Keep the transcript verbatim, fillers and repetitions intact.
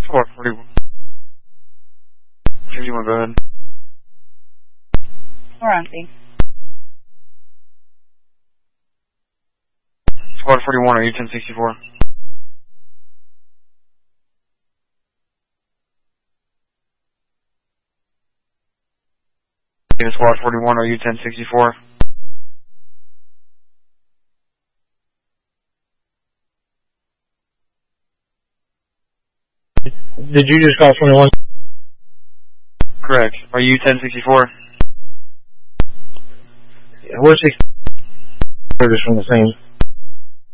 Squad forty-one. fifty-one, go ahead. We're on scene. Squad forty-one, are you ten sixty-four? Squad forty-one, are you ten sixty-four? Did you just call twenty-one? Correct. Are you ten sixty-four? Yeah, we're sixty. We're just from the same